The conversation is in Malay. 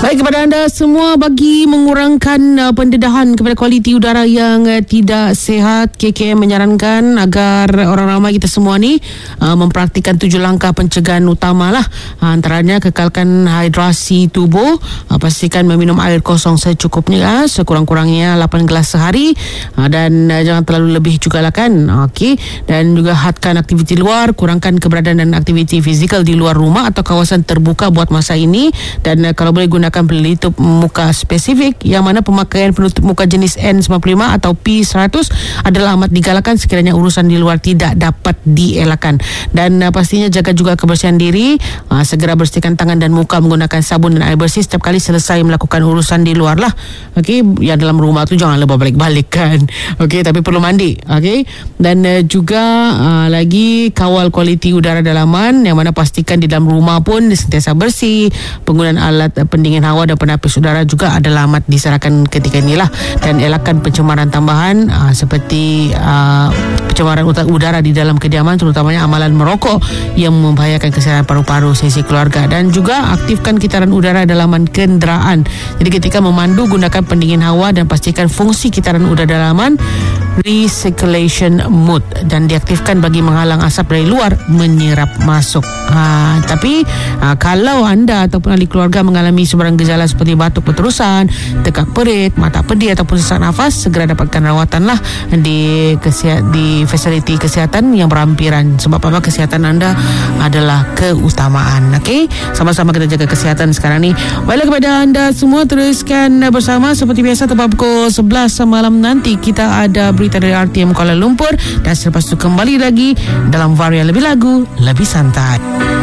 Baik, kepada anda semua, bagi mengurangkan pendedahan kepada kualiti udara yang tidak sihat, KKM menyarankan agar orang ramai kita semua ni mempraktikkan 7 langkah pencegahan utama lah. Antaranya kekalkan hidrasi tubuh, pastikan meminum air kosong secukupnya, sekurang-kurangnya 8 gelas sehari, dan jangan terlalu lebih juga lah kan. Okey, dan juga hadkan aktiviti luar, kurangkan keberadaan dan aktiviti fizikal di luar rumah atau kawasan terbuka buat masa ini, dan kalau boleh gunakan pelitup muka spesifik, yang mana pemakaian penutup muka jenis N95 atau P100 adalah amat digalakkan sekiranya urusan di luar tidak dapat dielakkan. Dan pastinya jaga juga kebersihan diri, segera bersihkan tangan dan muka menggunakan sabun dan air bersih setiap kali selesai melakukan urusan di luar lah. Okey, yang dalam rumah tu jangan lupa balik-balik kan. Okey, tapi perlu mandi. Okey, dan juga lagi kawal kualiti udara dalaman, yang mana pastikan di dalam rumah pun sentiasa bersih. Penggunaan alat pendingin hawa dan penapis udara juga adalah amat disarankan ketika inilah, dan elakkan pencemaran tambahan seperti pencemaran udara di dalam kediaman, terutamanya amalan merokok yang membahayakan kesihatan paru-paru sesi keluarga. Dan juga aktifkan kitaran udara dalaman kenderaan. Jadi ketika memandu, gunakan pendingin hawa dan pastikan fungsi kitaran udara dalaman recirculation mode dan diaktifkan bagi menghalang asap dari luar menyerap masuk. Tapi kalau anda ataupun ahli keluarga mengalami sebarang gejala seperti batuk berterusan, tekak perut, mata pedih ataupun sesak nafas, segera dapatkan rawatan lah di fasiliti kesihatan yang berhampiran. Sebab apa? Kesihatan anda adalah keutamaan. Okey, sama-sama kita jaga kesihatan sekarang ni. Baiklah, kepada anda semua, teruskan bersama seperti biasa. Tepat pukul 11 malam nanti kita ada berita dari RTM Kuala Lumpur, dan selepas itu kembali lagi dalam varian lebih lagu, lebih santai.